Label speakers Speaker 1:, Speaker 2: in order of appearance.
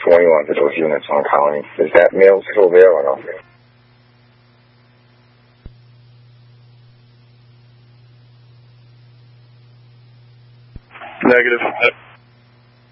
Speaker 1: 21 to those units on Colony. Is that mail still there or no?
Speaker 2: Negative.